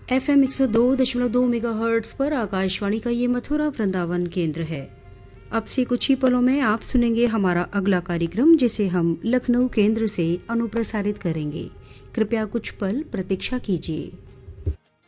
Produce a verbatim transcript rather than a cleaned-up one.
F M एक सौ दो दशमलव दो मेगा हर्ट्ज पर आकाशवाणी का ये मथुरा वृंदावन केंद्र है। अब से कुछ ही पलों में आप सुनेंगे हमारा अगला कार्यक्रम, जिसे हम लखनऊ केंद्र से अनुप्रसारित करेंगे। कृपया कुछ पल प्रतीक्षा कीजिए।